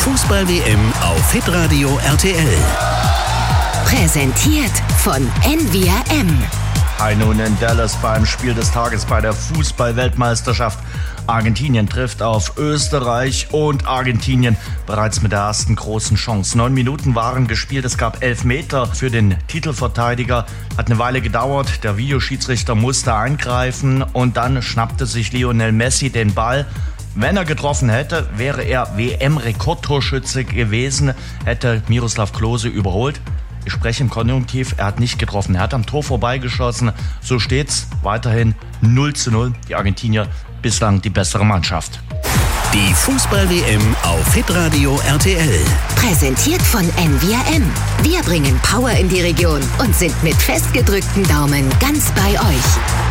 Fußball-WM auf Hitradio RTL. Präsentiert von NVRM. Hi nun in Dallas beim Spiel des Tages bei der Fußball-Weltmeisterschaft. Argentinien trifft auf Österreich und Argentinien bereits mit der ersten großen Chance. 9 Minuten waren gespielt, es gab Elfmeter für den Titelverteidiger. Hat eine Weile gedauert, der Videoschiedsrichter musste eingreifen und dann schnappte sich Lionel Messi den Ball. Wenn er getroffen hätte, wäre er WM-Rekordtorschütze gewesen, hätte Miroslav Klose überholt. Ich spreche im Konjunktiv, er hat nicht getroffen, er hat am Tor vorbeigeschossen. So steht's weiterhin 0:0. Die Argentinier bislang die bessere Mannschaft. Die Fußball-WM auf Hitradio RTL. Präsentiert von NVRM. Wir bringen Power in die Region und sind mit festgedrückten Daumen ganz bei euch.